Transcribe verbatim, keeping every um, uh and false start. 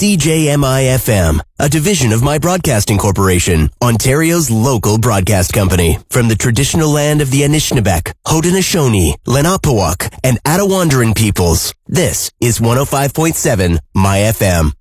C J M I F M, a division of My Broadcasting Corporation, Ontario's local broadcast company. From the traditional land of the Anishinaabeg, Haudenosaunee, Lenape, and Attawandaron peoples, this is one oh five point seven My F M.